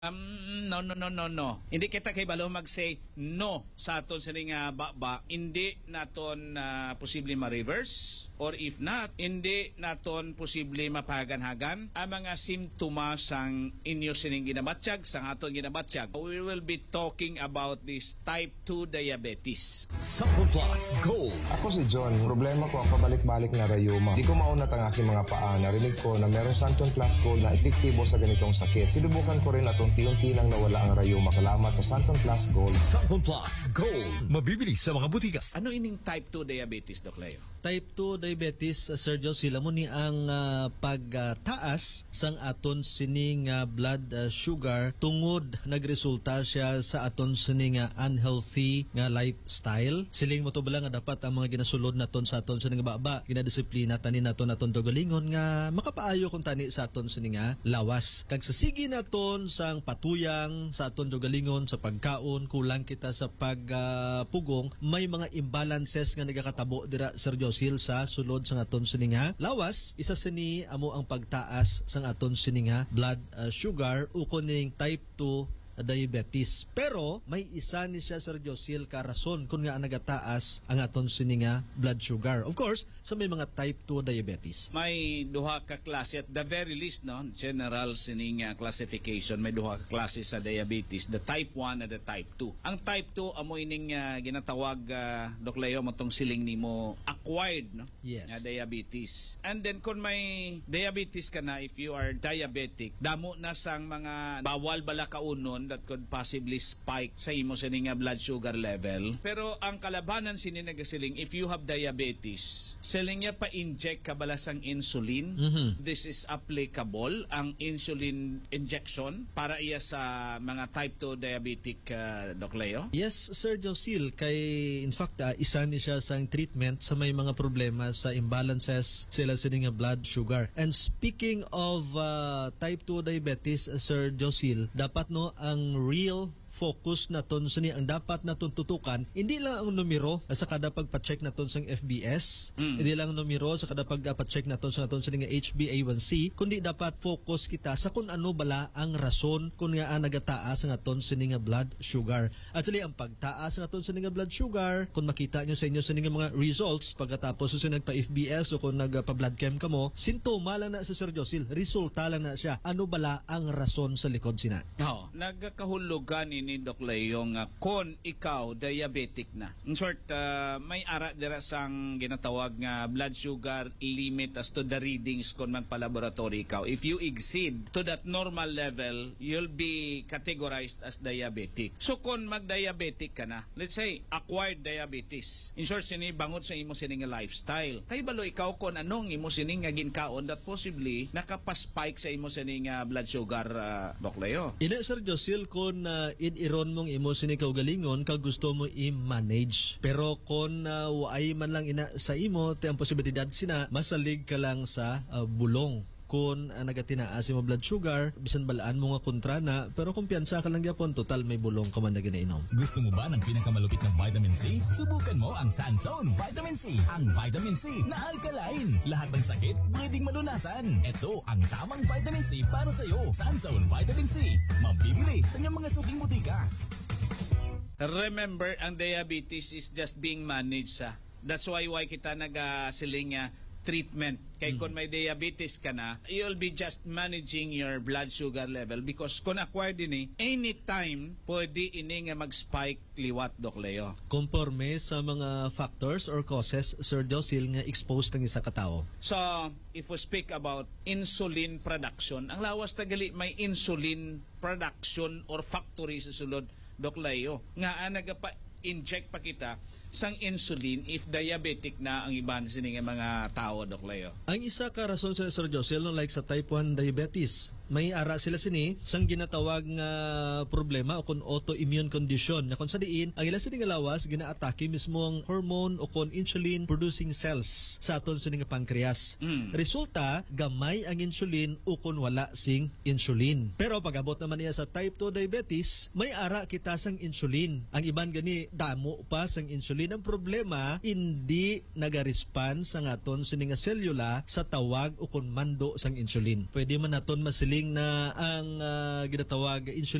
No. Hindi kita kay balo mag-say no sa aton sa nga ba. Hindi naton posible ma-reverse or if not, hindi naton posible mapaganhagan ang mga simptomas sang inyo sining ginabatsyag, sang aton ginabatsyag. We will be talking about this type 2 diabetes. Sample Plus Gold. Ako si John. Problema ko ang pabalik-balik na rayuma. Di ko maunat ang aking mga paa. Narinig ko na merong Santon Plus Gold na epektibo sa ganitong sakit. Sinubukan ko rin at unti-unti nang nawala ang rayuma. Salamat sa Santon Plus Gold. Sample Plus Gold. Mabibili sa mga butikas. Ano ining type 2 diabetes, Doc Leo? Type 2 diabetes, Sir Joe, sila mo ni ang pagtaas sang aton sining blood sugar tungod nagresulta siya sa aton sining unhealthy nga lifestyle. Siling mo to bala nga dapat ang mga ginasulod naton sa aton sining baba, ginadisiplina tanin naton dogalingon nga makapaayo kung tani sa aton sining lawas. Kag sa sige naton sang patuyang sa aton dogalingon sa pagkaon, kulang kita sa pagpugong, may mga imbalances nga nagakatabo dira, Sir Josil, sa sulod sa aton sininga lawas. Isa sini amo ang pagtaas sa aton sininga blood sugar ukon ning type 2 diabetes. Pero may isa ni siya, Sir Josil, ka rason kung nga nagataas ang aton sininga blood sugar. Of course, sa may mga type 2 diabetes. May duha ka klase at the very least, no, general sininga classification, may duha ka klase sa diabetes, the type 1 at the type 2. Ang type 2 amoy ning ginatawag Doc Leo mo tong siling nimo acquired, no? Yes. Nga diabetes. And then kung may diabetes ka na, if you are diabetic, damo na sang mga bawal bala kaunon that could possibly spike sa imo sininga blood sugar level. Pero ang kalabanan sini nagasiling, if you have diabetes, siling niya pa-inject ka bala sang insulin. This is applicable, ang insulin injection para iya sa mga type 2 diabetic, Doc Leo? Yes, Sir Josil, kay in fact isa ni siya sang treatment sa may mga problema sa imbalances sila sininga blood sugar. And speaking of type 2 diabetes, Sir Josil, dapat no ang real focus naton sini ang dapat naton tutukan, hindi lang ang numero sa kada pagpa-check naton sang FBS, hindi lang ang numero sa kada pagpa-check naton sa naton sini nga HbA1c, kundi dapat focus kita sa kung ano bala ang rason kung nga nagataas ang aton sini nga blood sugar. Actually, ang pagtaas ng aton sini nga blood sugar, kung makita nyo sa inyo sini nga mga results pagkatapos sa nagpa-FBS o kung nagpa-blood chem ka mo, sintoma lang na sa Sir Josil, resulta lang na siya. Ano bala ang rason sa likod sina? Nagkahulugan ini Doc Leo nga kon ikaw diabetic na. In short, may ara dira sang ginatawag nga blood sugar limit as to the readings kon magpa-laboratory ikaw. If you exceed to that normal level, you'll be categorized as diabetic. So kon mag-diabetic ka na, let's say acquired diabetes. In short, sini bangod sa imo sining lifestyle. Kay balo ikaw kon anong imo sining nga ginkaon that possibly nakapaspike sa imo sining blood sugar, Doc Leo. Ina, Sir Josil, kung iron mong imo sini kaugalingon kag gusto mo i-manage. Pero kung waay man lang ina sa imo, te ang posibilidad sina masalig ka lang sa bulong. Kung nagatinaas mo blood sugar, bisan balaan mo nga kontra na, pero kumpiyansa ka lang yapon, total may bulong ka man na ginainom. Gusto mo ba ng pinakamalupit ng vitamin C? Subukan mo ang Sanzone Vitamin C. Ang vitamin C na alkaline. Lahat ng sakit pwedeng malunasan. Ito ang tamang vitamin C para sa iyo. Sanzone Vitamin C. Mabibili sa inyong mga suking butika. Remember, ang diabetes is just being managed. That's why kita nagasiling treatment. Kay kung may diabetes ka na, you'll be just managing your blood sugar level because kung acquired din anytime pwede ini nga mag-spike liwat, Doc Leo. Conforme sa mga factors or causes, Sir Josil, nga exposed ng isa katao. So, if we speak about insulin production, ang lawas tagali may insulin production or factory sa sulod, Doc Leo. Nga nagapa-inject pa kita sang insulin if diabetic na ang iban sining mga tao, Doc Leo. Ang isa ka rason sa Sir Josil, like sa type 1 diabetes, may ara sila sini sang ginatawag nga problema o kung autoimmune condition na kung sa diin ang ilang sining lawas ginaatake mismo ang hormone o kung insulin producing cells sa aton sining pancreas. Resulta, gamay ang insulin o kung wala sing insulin. Pero pag-abot naman niya sa type 2 diabetes, may ara kita sang insulin. Ang iban gani damo pa sang insulin. Ang problema, hindi nag-respond sa aton sining selula sa tawag o kung mando sang insulin. Pwede man naton masiling na ang ginatawag insulin